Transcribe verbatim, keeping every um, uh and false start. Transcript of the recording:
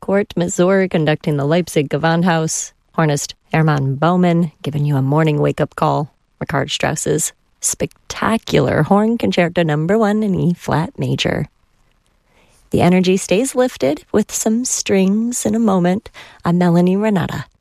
Kurt Masur conducting the Leipzig Gewandhaus. Hornist Hermann Baumann giving you a morning wake-up call. Richard Strauss's spectacular Horn Concerto Number One in E-flat major. The energy stays lifted with some strings in a moment. I'm Melanie Renata.